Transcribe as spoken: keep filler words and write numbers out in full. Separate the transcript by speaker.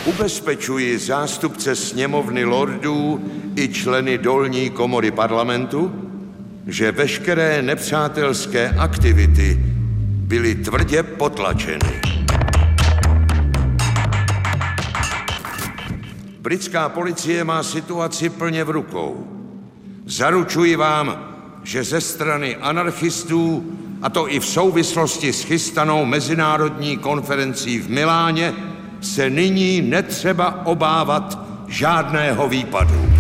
Speaker 1: Ubezpečuji zástupce sněmovny lordů i členy dolní komory parlamentu, že veškeré nepřátelské aktivity byly tvrdě potlačeny. Britská policie má situaci plně v rukou. Zaručuji vám, že ze strany anarchistů, a to i v souvislosti s chystanou mezinárodní konferencí v Miláně, se nyní netřeba obávat žádného výpadu.